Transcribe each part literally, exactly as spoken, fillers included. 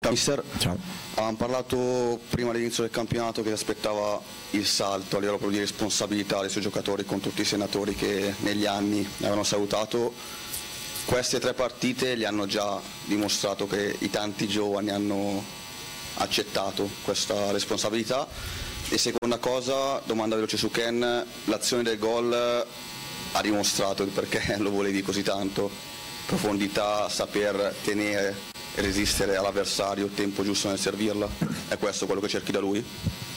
Mister, ciao. Avevamo parlato prima dell'inizio del campionato che aspettava il salto a livello proprio di responsabilità dei suoi giocatori con tutti i senatori che negli anni avevano salutato. Queste tre partite gli hanno già dimostrato che i tanti giovani hanno accettato questa responsabilità. E seconda cosa, domanda veloce su Ken, l'azione del gol ha dimostrato il perché lo volevi così tanto, profondità, saper tenere e resistere all'avversario, tempo giusto nel servirla, è questo quello che cerchi da lui?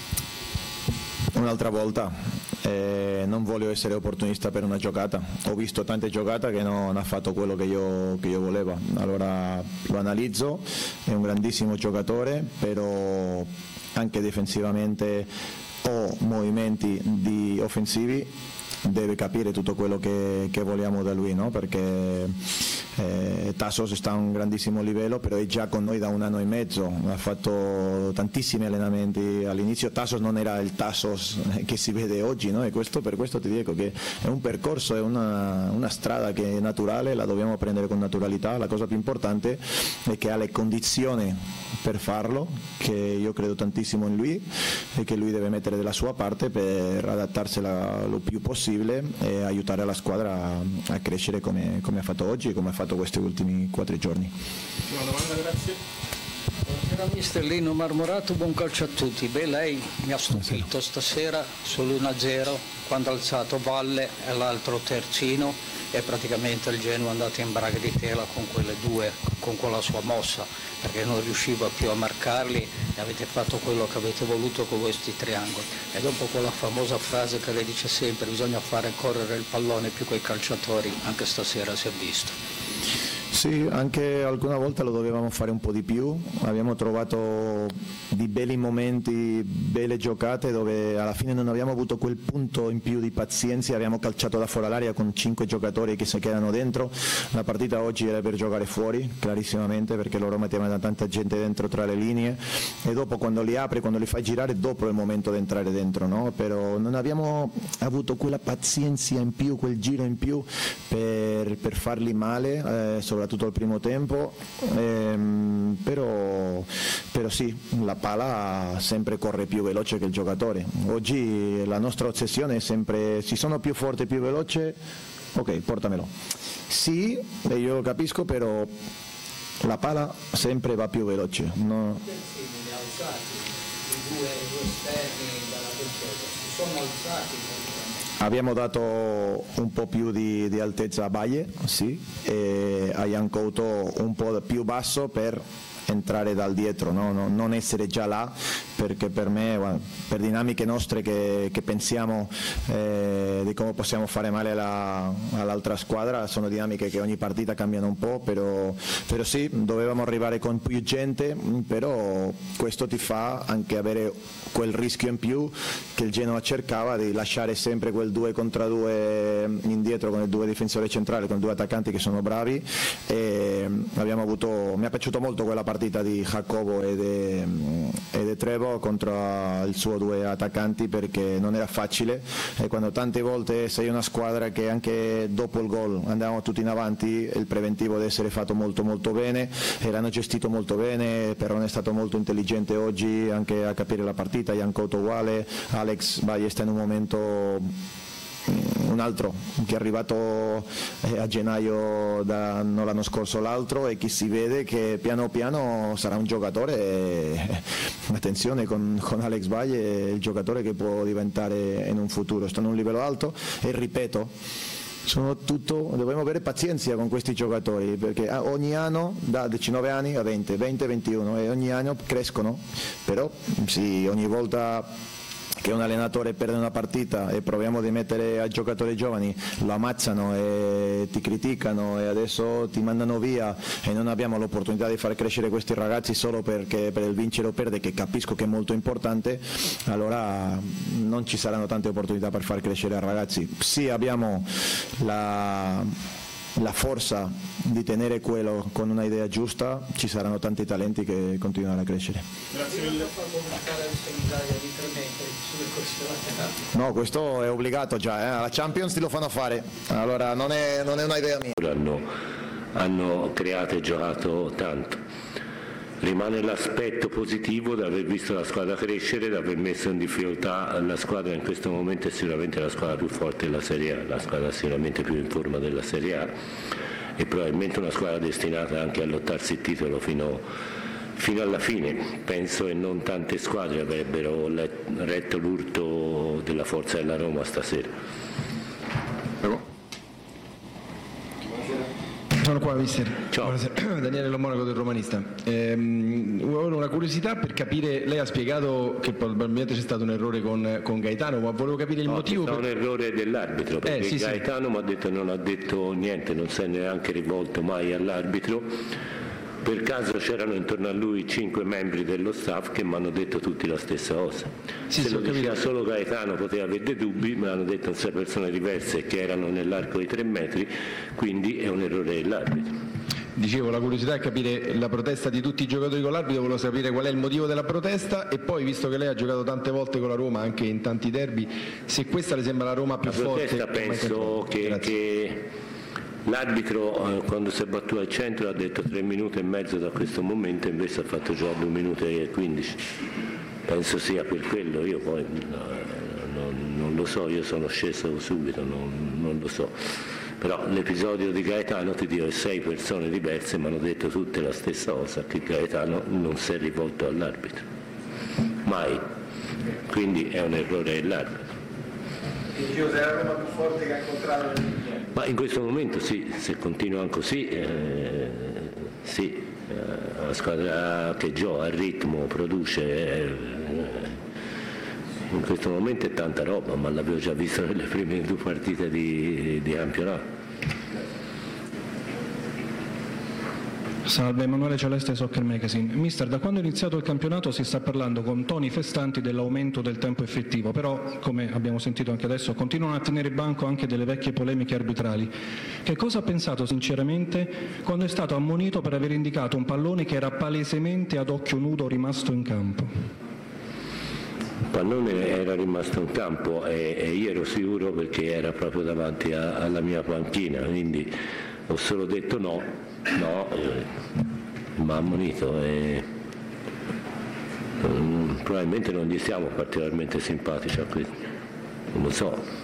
Un'altra volta, eh, non voglio essere opportunista per una giocata, ho visto tante giocate che non ha fatto quello che io, che io volevo, allora lo analizzo, è un grandissimo giocatore, però anche difensivamente o movimenti di offensivi deve capire tutto quello che, che vogliamo da lui, no? Perché eh, Tassos sta a un grandissimo livello, però è già con noi da un anno e mezzo, ha fatto tantissimi allenamenti all'inizio. Tassos non era il Tassos che si vede oggi, no? E questo, per questo ti dico che è un percorso, è una, una strada che è naturale, la dobbiamo prendere con naturalità. La cosa più importante è che ha le condizioni per farlo, che io credo tantissimo in lui e che lui deve mettere della sua parte per adattarsela lo più possibile e aiutare la squadra a crescere come, come ha fatto oggi e come ha fatto questi ultimi quattro giorni. Una domanda, grazie. Buonasera mister Lino Marmorato, buon calcio a tutti. Beh, lei mi ha stupito stasera sull'uno a zero quando ha alzato Valle e l'altro terzino e praticamente il Genoa è andato in braga di tela con quelle due, con quella sua mossa, perché non riusciva più a marcarli e avete fatto quello che avete voluto con questi triangoli. E dopo quella famosa frase che lei dice sempre, bisogna fare correre il pallone più coi calciatori, anche stasera si è visto. Sì, anche alcune volte lo dovevamo fare un po' di più, abbiamo trovato di belli momenti, belle giocate dove alla fine non abbiamo avuto quel punto in più di pazienza, abbiamo calciato da fuori all'area con cinque giocatori che si quedano dentro. La partita oggi era per giocare fuori, clarissimamente, perché loro mettevano tanta gente dentro tra le linee e dopo quando li apri, quando li fai girare, dopo è il momento di entrare dentro, no? Però non abbiamo avuto quella pazienza in più, quel giro in più per, per farli male, eh, soprattutto tutto il primo tempo, ehm, però, però sì, la palla sempre corre più veloce che il giocatore. Oggi la nostra ossessione è sempre, se sono più forte e più veloce, ok, portamelo. Sì, io lo capisco, però la palla sempre va più veloce. No? Abbiamo dato un po' più di, di altezza a Valle, sì, e a Jan Couto un po' più basso per entrare dal dietro, no? No, non essere già là, perché per me, per dinamiche nostre che, che pensiamo eh, di come possiamo fare male alla, all'altra squadra, sono dinamiche che ogni partita cambiano un po', però, però sì, dovevamo arrivare con più gente, però questo ti fa anche avere quel rischio in più che il Genoa cercava di lasciare sempre quel due contro due indietro con i due difensori centrali, con due attaccanti che sono bravi, e abbiamo avuto, mi è piaciuto molto quella partita di Jacobo e di Trevo contro il suo due attaccanti, perché non era facile, e quando tante volte sei una squadra che anche dopo il gol andavamo tutti in avanti, il preventivo deve essere fatto molto molto bene e l'hanno gestito molto bene. Perrone è stato molto intelligente oggi anche a capire la partita, Jan Couto uguale, Alex Valle sta in un momento, un altro che è arrivato a gennaio da, non l'anno scorso l'altro, e che si vede che piano piano sarà un giocatore, attenzione con, con Alex Valle, il giocatore che può diventare in un futuro, sta in un livello alto e ripeto, sono tutto, dobbiamo avere pazienza con questi giocatori, perché ogni anno da diciannove anni a venti, venti, ventuno e ogni anno crescono, però sì, ogni volta che un allenatore perde una partita e proviamo di mettere ai giocatori giovani, lo ammazzano e ti criticano e adesso ti mandano via e non abbiamo l'opportunità di far crescere questi ragazzi solo perché per il vincere o perdere, che capisco che è molto importante, allora non ci saranno tante opportunità per far crescere i ragazzi. Sì, abbiamo la la forza di tenere quello con una idea giusta, ci saranno tanti talenti che continueranno a crescere. Grazie mille. No, questo è obbligato già, eh? La Champions ti lo fanno fare, allora non è, non è una idea mia. Hanno, hanno creato e giocato tanto. Rimane l'aspetto positivo di aver visto la squadra crescere, di aver messo in difficoltà la squadra. In questo momento è sicuramente la squadra più forte della Serie A, la squadra sicuramente più in forma della Serie A e probabilmente una squadra destinata anche a lottarsi il titolo fino, fino alla fine. Penso che non tante squadre avrebbero retto l'urto della forza della Roma stasera. Sono qua, mister. Ciao. Buonasera. Daniele Lo Monaco del Romanista. Ehm, ho una curiosità per capire, lei ha spiegato che probabilmente c'è stato un errore con, con Gaetano, ma volevo capire il no, motivo. C'è per... un errore dell'arbitro, perché eh, sì, Gaetano sì. mi ha detto non ha detto niente, non si è neanche rivolto mai all'arbitro. Per caso c'erano intorno a lui cinque membri dello staff che mi hanno detto tutti la stessa cosa. Sì, Se sì, lo diceva capito. solo Gaetano poteva avere dei dubbi, me l'hanno detto sei persone diverse che erano nell'arco di tre metri, quindi è un errore dell'arbitro. Dicevo, la curiosità è capire la protesta di tutti i giocatori con l'arbitro, volevo sapere qual è il motivo della protesta e poi, visto che lei ha giocato tante volte con la Roma, anche in tanti derby, se questa le sembra la Roma più La forte. protesta penso che, che l'arbitro eh, quando si è battuto al centro ha detto tre minuti e mezzo da questo momento, invece ha fatto già due minuti e quindici. Penso sia per quello, io poi no, non, non lo so, io sono sceso subito, non, non lo so. Però l'episodio di Gaetano, ti dico, sei persone diverse mi hanno detto tutte la stessa cosa, che Gaetano non si è rivolto all'arbitro. Mai. Quindi è un errore dell'arbitro. Dicevo, se è la Roma più forte che ha incontrato. Ma in questo momento sì, se continuano così, eh, sì, eh, la squadra che gioca a ritmo, produce, eh, in questo momento è tanta roba, ma l'avevo già visto nelle prime due partite di, di campionato. Salve, Emanuele Celeste, Soccer Magazine. Mister, da quando è iniziato il campionato si sta parlando con toni festanti dell'aumento del tempo effettivo, però, come abbiamo sentito anche adesso, continuano a tenere banco anche delle vecchie polemiche arbitrali. Che cosa ha pensato sinceramente quando è stato ammonito per aver indicato un pallone che era palesemente ad occhio nudo rimasto in campo? Il pallone era rimasto in campo e, e io ero sicuro perché era proprio davanti a, alla mia panchina, quindi ho solo detto no, no, eh, mi ha ammonito e um, probabilmente non gli siamo particolarmente simpatici a questo, non lo so.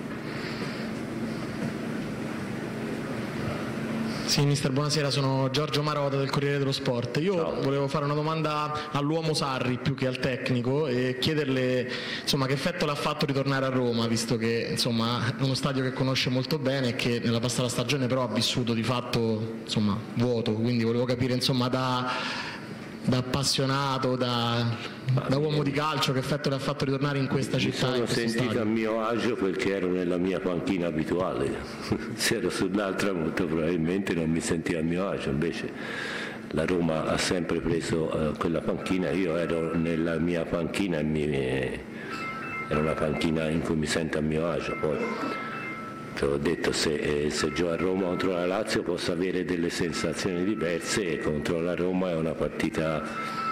Sì, mister, buonasera, sono Giorgio Marotta del Corriere dello Sport. Io Ciao. Volevo fare una domanda all'uomo Sarri più che al tecnico e chiederle insomma, che effetto l'ha fatto ritornare a Roma, visto che insomma, è uno stadio che conosce molto bene e che nella passata stagione però ha vissuto di fatto insomma, vuoto, quindi volevo capire insomma, da, da appassionato, da, da uomo di calcio, che effetto le ha fatto ritornare in questa Mi città. sono sentito a mio agio perché ero nella mia panchina abituale, se ero sull'altra molto probabilmente non mi sentivo a mio agio, invece la Roma ha sempre preso uh, quella panchina, io ero nella mia panchina e mi, era una panchina in cui mi sento a mio agio. Poi te l'ho detto, se, eh, se gioco a Roma contro la Lazio posso avere delle sensazioni diverse e contro la Roma è una partita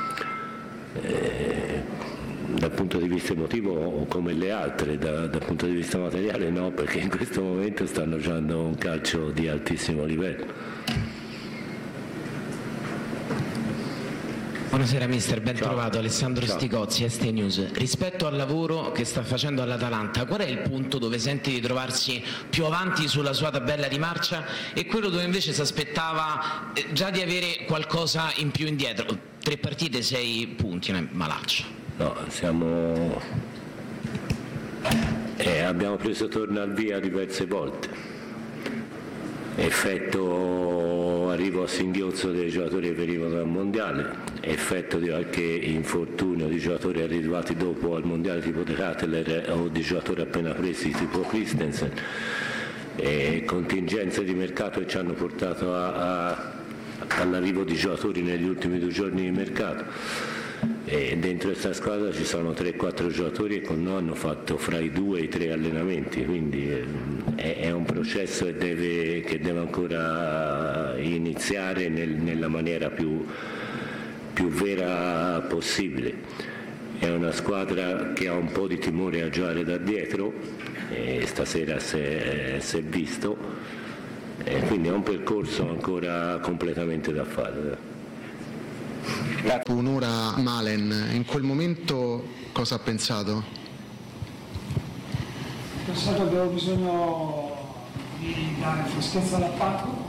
eh, dal punto di vista emotivo come le altre, da, dal punto di vista materiale no, perché in questo momento stanno giocando un calcio di altissimo livello. Buonasera mister, ben Ciao. trovato. Alessandro Ciao. Sticozzi, S T News. Rispetto al lavoro che sta facendo all'Atalanta, qual è il punto dove sente di trovarsi più avanti sulla sua tabella di marcia e quello dove invece si aspettava eh, già di avere qualcosa in più indietro? Tre partite, sei punti, una malaccia. No, siamo eh, abbiamo preso torno al via diverse volte. Effetto arrivo a singhiozzo dei giocatori che venivano dal mondiale, effetto di qualche infortunio di giocatori arrivati dopo al mondiale tipo De Ketelaere o di giocatori appena presi tipo Christensen, e contingenze di mercato che ci hanno portato a, a, all'arrivo di giocatori negli ultimi due giorni di mercato. E dentro questa squadra ci sono tre quattro giocatori che con noi hanno fatto fra i due e i tre allenamenti, quindi è, è un processo che deve, che deve ancora iniziare nel, nella maniera più, più vera possibile. È una squadra che ha un po' di timore a giocare da dietro e stasera si è, si è visto, e quindi è un percorso ancora completamente da fare. Un'ora Malen, in quel momento cosa ha pensato? Ho pensato che avevo bisogno di dare freschezza all'attacco,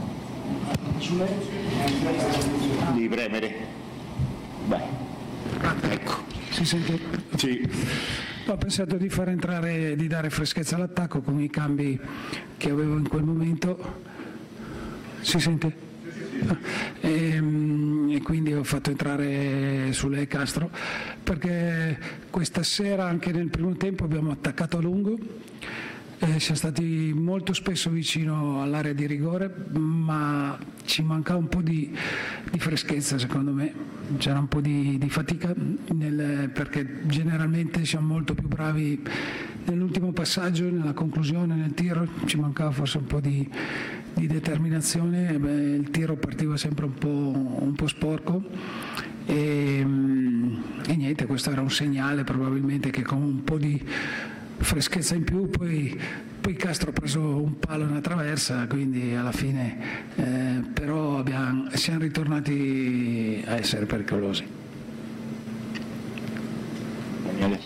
di premere. Vai. Ecco. Si sente? Sì. Ho pensato di far entrare, di dare freschezza all'attacco con i cambi che avevo in quel momento. Si sente? E, e quindi ho fatto entrare Sule e Castro, perché questa sera anche nel primo tempo abbiamo attaccato a lungo, eh, siamo stati molto spesso vicino all'area di rigore, ma ci manca un po' di, di freschezza, secondo me c'era un po' di, di fatica nel, perché generalmente siamo molto più bravi nell'ultimo passaggio, nella conclusione, nel tiro, ci mancava forse un po' di di determinazione. Beh, il tiro partiva sempre un po', un po' sporco e, e niente, questo era un segnale probabilmente che con un po' di freschezza in più poi, poi Castro ha preso un palo in una traversa, quindi alla fine eh, però abbiamo, siamo ritornati a essere pericolosi. Daniele.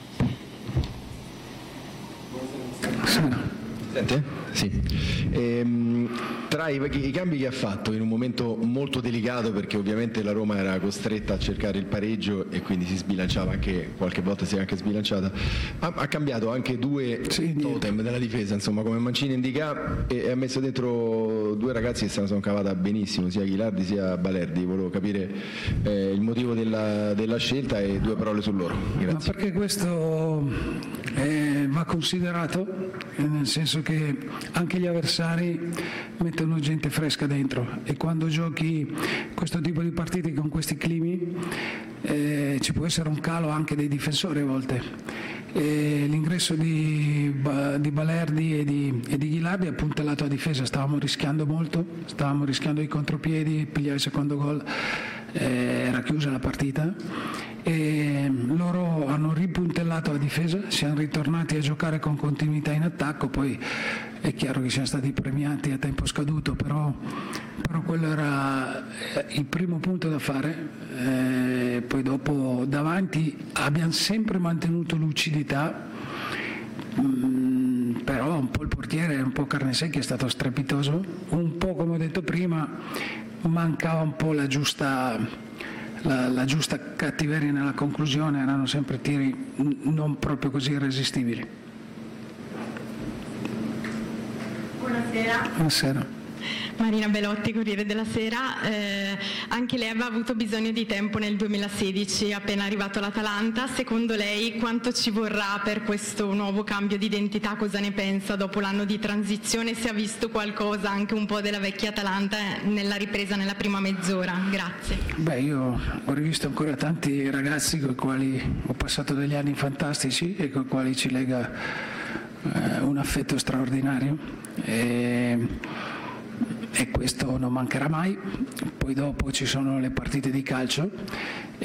Sente? Sì. Ehm, tra i, i cambi che ha fatto in un momento molto delicato, perché ovviamente la Roma era costretta a cercare il pareggio e quindi si sbilanciava anche, qualche volta si è anche sbilanciata, ha, ha cambiato anche due sì, totem della difesa, insomma, come Mancini indica, e, e ha messo dentro due ragazzi che se la sono cavata benissimo, sia Ghilardi sia Balerdi. Volevo capire eh, il motivo della, della scelta e due parole su loro. Grazie. Ma perché questo eh, va considerato, nel senso che anche gli avversari mettono gente fresca dentro, e quando giochi questo tipo di partite con questi climi eh, ci può essere un calo anche dei difensori a volte. E l'ingresso di, di Balerdi e di, e di Ghilardi ha puntellato la difesa, stavamo rischiando molto, stavamo rischiando i contropiedi, pigliare il secondo gol, eh, era chiusa la partita e loro hanno ripuntellato la difesa, siamo ritornati a giocare con continuità in attacco. Poi è chiaro che siamo stati premiati a tempo scaduto, però, però quello era il primo punto da fare. Eh, poi dopo davanti abbiamo sempre mantenuto lucidità, mm, però un po' il portiere, un po' Carnesecchi è stato strepitoso, un po' come ho detto prima mancava un po' la giusta La, la giusta cattiveria nella conclusione, erano sempre tiri non proprio così irresistibili. Buonasera. Buonasera. Marina Belotti, Corriere della Sera. Eh, anche lei aveva avuto bisogno di tempo nel duemilasedici, appena arrivato all'Atalanta. Secondo lei quanto ci vorrà per questo nuovo cambio di identità? Cosa ne pensa dopo l'anno di transizione? Se ha visto qualcosa anche un po' della vecchia Atalanta nella ripresa nella prima mezz'ora? Grazie. Beh, io ho rivisto ancora tanti ragazzi con i quali ho passato degli anni fantastici e con i quali ci lega eh, un affetto straordinario. E... e questo non mancherà mai. Poi dopo ci sono le partite di calcio